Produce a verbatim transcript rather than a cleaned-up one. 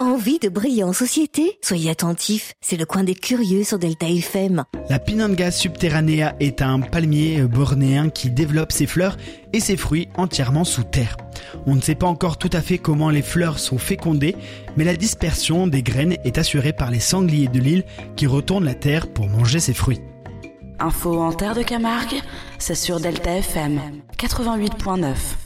Envie de briller en société? Soyez attentifs, c'est le coin des curieux sur Delta F M. La Pinanga subterranea est un palmier bornéen qui développe ses fleurs et ses fruits entièrement sous terre. On ne sait pas encore tout à fait comment les fleurs sont fécondées, mais la dispersion des graines est assurée par les sangliers de l'île qui retournent la terre pour manger ses fruits. Info en terre de Camargue, c'est sur Delta F M quatre-vingt-huit point neuf.